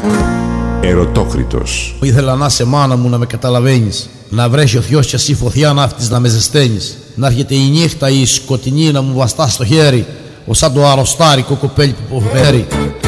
Ερωτόκριτος. Ήθελα να είσαι μάνα μου να με καταλαβαίνεις. Να βρέσει ο θειός και εσύ φωτιά ναύτης να με ζεσταίνεις. Να έρχεται η νύχτα η σκοτεινή να μου βαστά στο χέρι. Ως σαν το αρρωστάρικο κοπέλι που υποφέρει.